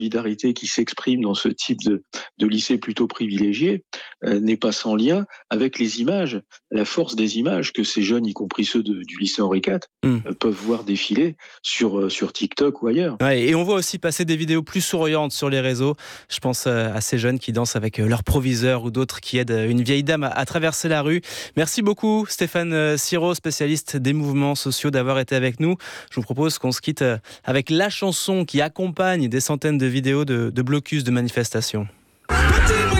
solidarité qui s'exprime dans ce type de lycée plutôt privilégié n'est pas sans lien avec les images, la force des images que ces jeunes, y compris ceux du lycée Henri IV, peuvent voir défiler sur TikTok ou ailleurs. Ouais, et on voit aussi passer des vidéos plus souriantes sur les réseaux. Je pense à ces jeunes qui dansent avec leur proviseur ou d'autres qui aident une vieille dame à traverser la rue. Merci beaucoup Stéphane Siro, spécialiste des mouvements sociaux, d'avoir été avec nous. Je vous propose qu'on se quitte avec la chanson qui accompagne des centaines de vidéos de blocus de manifestations.